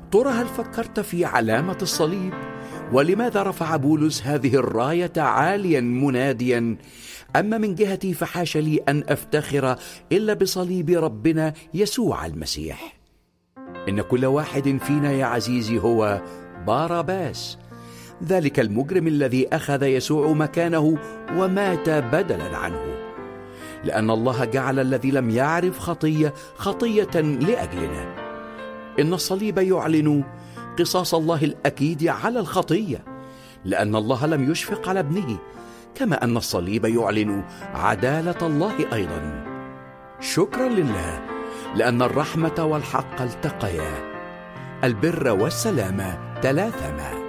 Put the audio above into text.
ترى هل فكرت في علامة الصليب؟ ولماذا رفع بولس هذه الراية عاليا مناديا: أما من جهتي فحاش لي أن أفتخر إلا بصليب ربنا يسوع المسيح. إن كل واحد فينا يا عزيزي هو باراباس، ذلك المجرم الذي أخذ يسوع مكانه ومات بدلا عنه، لأن الله جعل الذي لم يعرف خطية لأجلنا. إن الصليب يعلن قصاص الله الأكيد على الخطية، لأن الله لم يشفق على ابنه، كما أن الصليب يعلن عدالة الله أيضا. شكرا لله، لأن الرحمة والحق التقيا، البر والسلام تلاثما.